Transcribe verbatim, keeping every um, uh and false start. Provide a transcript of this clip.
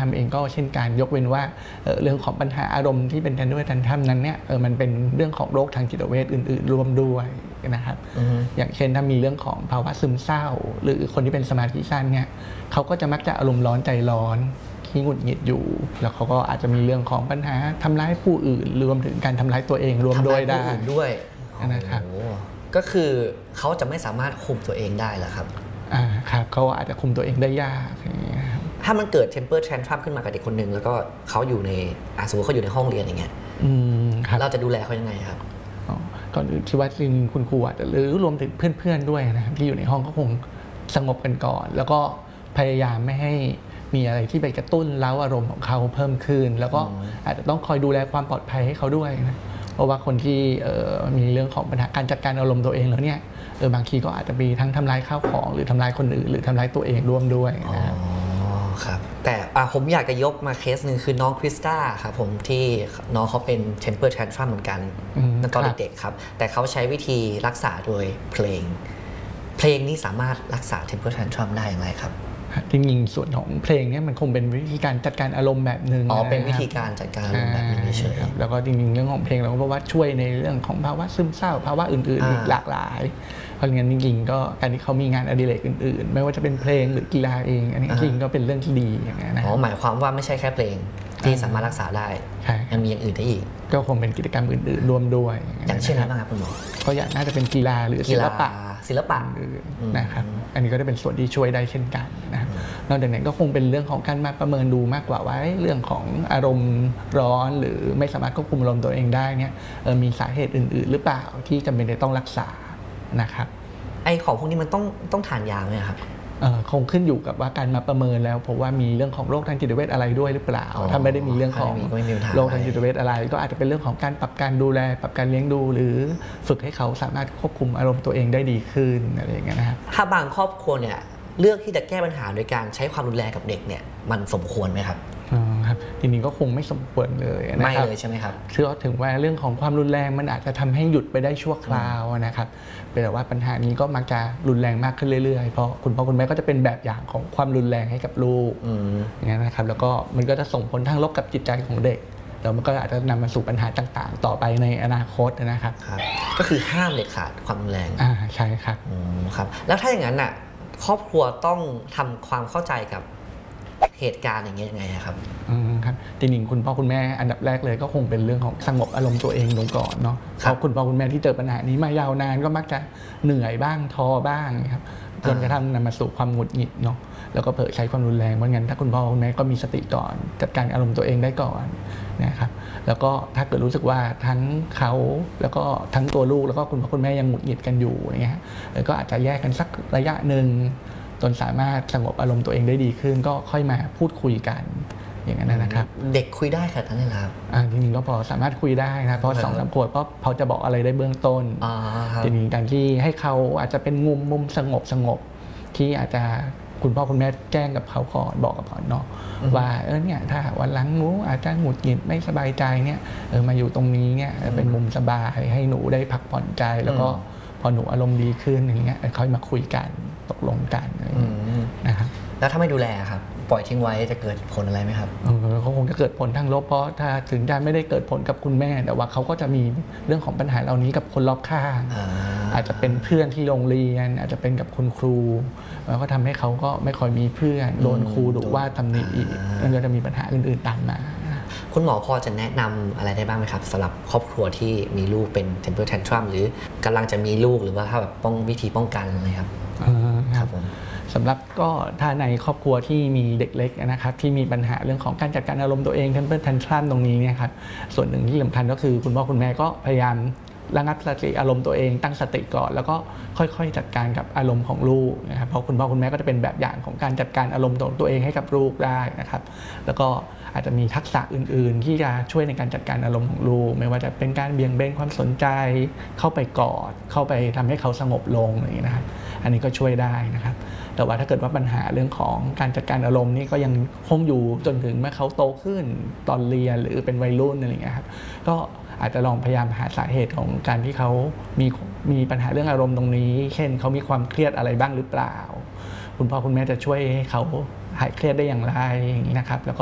รมเองก็เช่นกันยกเว้นว่า เ, เรื่องของปัญหาอารมณ์ที่เป็นแทนด้วยแทนทัมนั้นเนี่ยมันเป็นเรื่องของโรคทางจิตเวชอื่นๆรวมด้วยนะครับ uh-huh. อย่างเช่นถ้ามีเรื่องของภาวะซึมเศร้าหรือคนที่เป็นสมาธิสั้นเนี่ยเขาก็จะมักจะอารมณ์ร้อนใจร้อนที่หงุดหงิดอยู่แล้วเขาก็อาจจะมีเรื่องของปัญหาทำร้ายผู้อื่นรวมถึงการทำร้ายตัวเองรวมด้วยได้ด้วยนะครับก็คือเขาจะไม่สามารถคุมตัวเองได้เหรอครับอ่าครับเขาอาจจะคุมตัวเองได้ยากอย่างเงี้ยถ้ามันเกิด temper tantrum ขึ้นมากับเด็กคนหนึ่งแล้วก็เขาอยู่ในสมมติเขาอยู่ในห้องเรียนอย่างเงี้ยเราจะดูแลเขายังไงครับก่อนอื่นที่ว่าจริงคุณครูอาจจะหรือรวมถึงเพื่อนๆด้วยนะครับที่อยู่ในห้องก็คงสงบกันก่อนแล้วก็พยายามไม่ให้มีอะไรที่ไปกระตุ้นเร้าอารมณ์ของเขาเพิ่มขึ้นแล้วก็อาจจะต้องคอยดูแลความปลอดภัยให้เขาด้วยนะเพราะว่าคนที่มีเรื่องของปัญหาการจัดการอารมณ์ตัวเองแล้วเนี่ยเออบางทีก็อาจจะมีทั้งทำลายข้าวของหรือทำลายคนอื่นหรือทำลายตัวเองร่วมด้วยนะครับครับแต่ผมอยากจะยกมาเคสหนึ่งคือน้องคริสตาครับผมที่น้องเขาเป็น temper tantrum เหมือนกันตอนเด็กๆครับแต่เขาใช้วิธีรักษาโดยเพลงเพลงนี้สามารถรักษา temper tantrum ได้อย่างไรครับจริงๆส่วนของเพลงเนี่ยมันคงเป็นวิธีการจัดการอารมณ์แบบหนึ่งอ๋อเป็นวิธีการจัดการอารมณ์แบบนี้เฉยๆแล้วก็จริงๆเรื่องของเพลงเราก็เพราะว่าช่วยในเรื่องของภาวะซึมเศร้าภาวะอื่นๆอีกหลากหลายเพราะงั้นจริงๆก็การที่เขามีงานอดิเรกอื่นๆไม่ว่าจะเป็นเพลงหรือกีฬาเองอันนี้จริงก็เป็นเรื่องที่ดีอย่างนี้นะอ๋อหมายความว่าไม่ใช่แค่เพลงที่สามารถรักษาได้ยังมีอย่างอื่นได้อีกก็คงเป็นกิจกรรมอื่นๆรวมด้วยอย่างเช่นอะไรบ้างครับคุณหมอก็อย่างน่าจะเป็นกีฬาหรือศิลปะศิลปะนะครับอันนี้ก็จะเป็นส่วนที่ช่วยได้เช่นกันนะครับนอกจากนั้นก็คงเป็นเรื่องของการมาประเมินดูมากกว่าว่าเรื่องของอารมณ์ร้อนหรือไม่สามารถควบคุมอารมณ์ตัวเองได้เนี่ยมีสาเหตุอื่นๆหรือเปล่าที่จำเป็นจะต้องรักษานะครับไอของพวกนี้มันต้องต้องทานยาไหมครับคงขึ้นอยู่กับว่าการมาประเมินแล้วเพราะว่ามีเรื่องของโรคทางจิตเวชอะไรด้วยหรือเปล่าถ้าไม่ได้มีเรื่องของโรคทางจิตเวชอะไรก็อาจจะเป็นเรื่องของการปรับการดูแลปรับการเลี้ยงดูหรือฝึกให้เขาสามารถควบคุมอารมณ์ตัวเองได้ดีขึ้นอะไรอย่างเงี้ยนะครับถ้าบางครอบครัวเนี่ยเลือกที่จะแก้ปัญหาโดยการใช้ความรุนแรงกับเด็กเนี่ยมันสมควรไหมครับอ๋อครับทีนี้ก็คงไม่สมควรเลยนะครับไม่เลยใช่ไหมครับคือถึงว่าเรื่องของความรุนแรงมันอาจจะทำให้หยุดไปได้ชั่วคราวนะครับแต่ว่าปัญหานี้ก็มักจะรุนแรงมากขึ้นเรื่อยๆเพราะคุณพ่อคุณแม่ก็จะเป็นแบบอย่างของความรุนแรงให้กับลูกอย่างนี้นะครับแล้วก็มันก็จะส่งผลทางลบกับจิตใจของเด็กแล้วมันก็อาจจะนำมาสู่ปัญหาต่างๆต่อไปในอนาคตนะครับก็คือห้ามเด็ดขาดความรุนแรงอ่าใช่ครับครับแล้วถ้าอย่างนั้นน่ะครอบครัวต้องทำความเข้าใจกับเหตุการณ์อย่างเงี้ยยังไงครับอืมครับจริงๆคุณพ่อคุณแม่อันดับแรกเลยก็คงเป็นเรื่องของสงบอารมณ์ตัวเองลงก่อนเนาะเพราะคุณพ่อคุณแม่ที่เจอปัญหานี้มายาวนานก็มักจะเหนื่อยบ้างท้อบ้างครับจนกระทั่งนำมาสู่ความหงุดหงิดเนาะแล้วก็เผลอใช้ความรุนแรงเพราะงั้นถ้าคุณพ่อคุณแม่ก็มีสติก่อนจัดการอารมณ์ตัวเองได้ก่อนนะครับแล้วก็ถ้าเกิดรู้สึกว่าทั้งเขาแล้วก็ทั้งตัวลูกแล้วก็คุณพ่อคุณแม่ยังหงุดหงิดกันอยู่อย่างเงี้ยก็อาจจะแยกกันสักระยะหนึ่งจนสามารถสงบอารมณ์ตัวเองได้ดีขึ้นก็ค่อยมาพูดคุยกันอย่างนั้นนะครับเด็กคุยได้ค่ะท่านนี่ครับจริงๆก็พอสามารถคุยได้นะเพราะสองสามขวบก็พอจะบอกอะไรได้เบื้องต้นทีนี้การที่ให้เขาอาจจะเป็นมุมมุมสงบสงบที่อาจจะคุณพ่อคุณแม่แจ้งกับเขาก่อนบอกกับเขาเนาะว่าเออเนี่ยถ้าวันหลังหนูอาจจะหงุดหงิดไม่สบายใจเนี่ยเออมาอยู่ตรงนี้เนี่ยเป็นมุมสบายให้หนูได้พักผ่อนใจแล้วก็พอหนูอารมณ์ดีขึ้นอย่างเงี้ยค่อยมาคุยกันตกลงกันนะครับแล้วถ้าไม่ดูแลครับปล่อยทิ้งไว้จะเกิดผลอะไรไหมครับเขาคงจะเกิดผลทางลบเพราะถ้าถึงจะไม่ได้เกิดผลกับคุณแม่แต่ว่าเขาก็จะมีเรื่องของปัญหาเหล่านี้กับคนรอบข้างอาจจะเป็นเพื่อนที่โรงเรียนอาจจะเป็นกับคุณครูแล้วก็ทำให้เขาก็ไม่ค่อยมีเพื่อนโดนครูดุว่าตำหนิอีกแล้วก็จะมีปัญหาอื่นๆตามมาคุณหมอพอจะแนะนำอะไรได้บ้างไหมครับสำหรับครอบครัวที่มีลูกเป็น temper tantrum หรือกำลังจะมีลูกหรือว่าถ้าแบบป้องวิธีป้องกันนะครับครับผมสำหรับก็ถ้าในครอบครัวที่มีเด็กเล็กนะครับที่มีปัญหาเรื่องของการจัดการอารมณ์ตัวเอง temper tantrum ตรงนี้เนี่ยครับส่วนหนึ่งที่สำคัญก็คือคุณพ่อคุณแม่ก็พยายามระงับสติอารมณ์ตัวเองตั้งสติก่อนแล้วก็ค่อยๆจัดการกับอารมณ์ของลูกนะครับเพราะคุณพ่อคุณแม่ก็จะเป็นแบบอย่างของการจัดการอารมณ์ของตัวเองให้กับลูกได้นะครับแล้วก็อาจจะมีทักษะอื่นๆที่จะช่วยในการจัดการอารมณ์ของลูกไม่ว่าจะเป็นการเบี่ยงเบนความสนใจเข้าไปกอดเข้าไปทำให้เขาสงบลงอย่างนี้นะครับอันนี้ก็ช่วยได้นะครับแต่ว่าถ้าเกิดว่าปัญหาเรื่องของการจัดการอารมณ์นี่ก็ยังคงอยู่จนถึงเมื่อเขาโตขึ้นตอนเรียนหรือเป็นวัยรุ่นอะไรอย่างเงี้ยครับก็อาจจะลองพยายามหาสาเหตุของการที่เขามีมีปัญหาเรื่องอารมณ์ตรงนี้เช่นเขามีความเครียดอะไรบ้างหรือเปล่าคุณพ่อคุณแม่จะช่วยให้เขาหายเครียดได้อย่างไรอย่างนี้นะครับแล้วก็